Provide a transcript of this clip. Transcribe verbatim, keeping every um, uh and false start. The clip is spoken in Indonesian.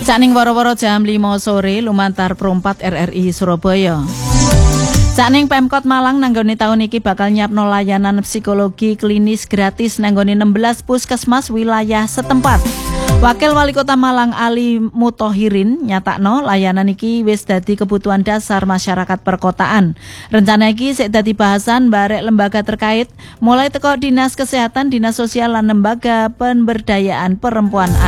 Sakning woro-woro jam lima sore lumantar Perumpat R R I Surabaya. Sakning Pemkot Malang nanggone tahun iki bakal nyiapno layanan psikologi klinis gratis nanggone enam belas puskesmas wilayah setempat. Wakil Wali Kota Malang Ali Mutohirin nyatakno layanan iki wis dadi kebutuhan dasar masyarakat perkotaan. Rencana iki sik dadi bahasan barek lembaga terkait mulai teko Dinas Kesehatan, Dinas Sosial lan lembaga pemberdayaan perempuan.